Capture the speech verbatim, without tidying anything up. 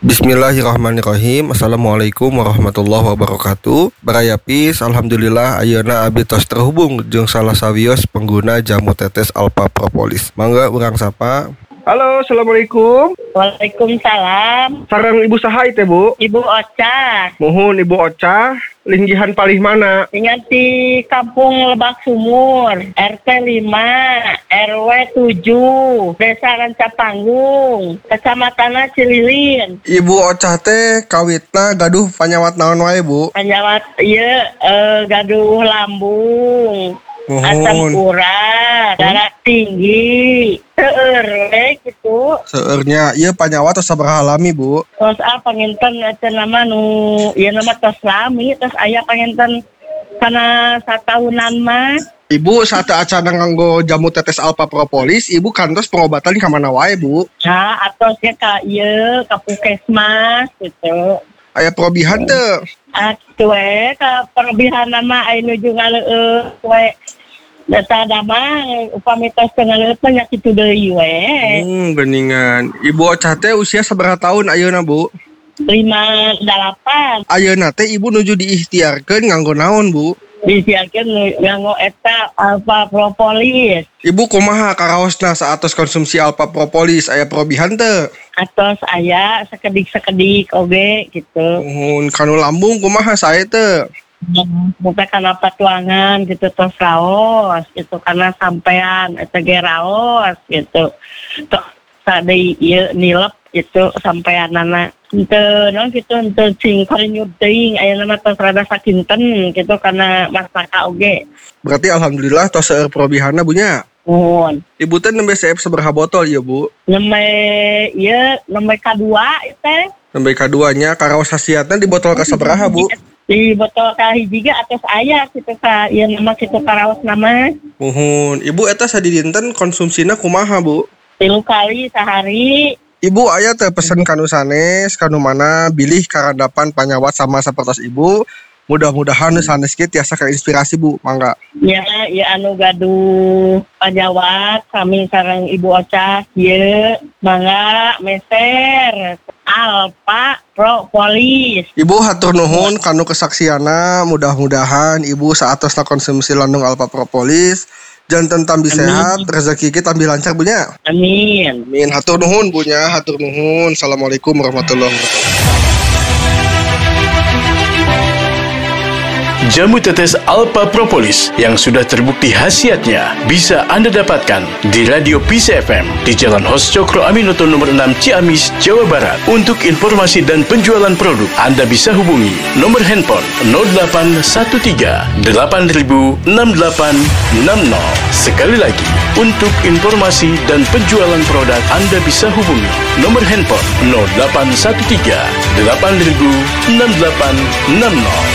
Bismillahirrahmanirrahim. Assalamualaikum warahmatullahi wabarakatuh. Barayapis, alhamdulillah ayeuna abdi tos terhubung jeung salah sawios pengguna jamu tetes Alpha Propolis. Mangga urang sapa. Halo, assalamualaikum. Waalaikumsalam. Sareng Ibu saha teh, Bu? Ibu Ocha. Mohon Ibu Ocha, linggihan palih mana? Ingat di Kampung Lebak Sumur, R T lima, R W tujuh, Desa Rancapanggung, Kecamatan Cililin. Ibu Ocha teh kawitna gaduh panyawat naon wae, Bu? Panyawat ieu uh, gaduh lambung, asam urat, darah tinggi, seueur we gitu. Seueurnya ieu panyawat tos sabaraha lami, Bu? Tos ah panginten eta nama nu ieu nama tos lami, tos aya panginten kana satahunan mah. Ibu saat acara nganggo jamu tetes Alpha Propolis, Ibu kantos pengobatan ka mana wae, Bu? Nah, atosnya ka ieu ka Puskesmas gitu. Aya probihan teu? Ah, kitu we ka perobihan mah aya nuju ngaleueuh we. Data dama upami tos teu ngaleueuh nya kitu deui we. Hmm, geuningan. Ibu Ocha teh usia sabaraha tahun ayeuna, Bu? lima delapan. Ayeuna teh Ibu nuju diikhtiarkeun nganggo naon, Bu? Disiarkeun nganggo eta Alpha Propolis. Ibu kumaha karaosna saatos konsumsi Alpha Propolis aya probihan teu? Atos aya sakedik-sakedik oge gitu. Mohon kanu lambung kumaha sae teu? Muka kana patuangan gitu tos raos gitu karena sampean eta ge raos gitu. Tos sadei ieu nilep gitu sampeanana. Henteu naon kitu henteu cing karinyut teuing aya nama tos rada sakinten gitu karena masaka oge. Berarti alhamdulillah tos seueur probihanna bunya. Nuhun. Ibu teh nembe seep sabaraha botol ieu, Bu? Nembe ieu nembe kadua teh. Nembe kaduanya karaos hasiatna di botol ka sabaraha, Bu? Di botol kahiji ge atos aya kitu ka ieu nama kitu karaos nama. Muhun, Ibu eta sadidinten konsumsina kumaha, Bu? Tilu kali sehari. Ibu aya teh pesen kanu sanes, kanu mana bilih karandapan panyawat sama sapertos Ibu. Mudah-mudahan sanes kieu tiasa kainspirasi, Bu. Mangga. Ya, ya anu gaduh panyawat kami sareng Ibu Ocha ieu mangga meser Alpha Propolis. Ibu hatur nuhun kanu kesaksiana, mudah-mudahan Ibu saatosna konsumsi landung Alpha Propolis janten tambi sehat, rezeki kita tambi lancar, Bunya. Amin. Amin. Hatur nuhun, Bunya, hatur nuhun. Assalamualaikum warahmatullahi wabarakatuh. Jamu tetes Alpha Propolis yang sudah terbukti khasiatnya bisa Anda dapatkan di Radio Peace F M di Jalan Hos Cokro Aminoto nomor enam Ciamis, Jawa Barat. Untuk informasi dan penjualan produk, Anda bisa hubungi nomor handphone nol delapan satu tiga delapan nol enam delapan enam nol. Sekali lagi, untuk informasi dan penjualan produk, Anda bisa hubungi nomor handphone nol delapan satu tiga delapan nol enam delapan enam nol.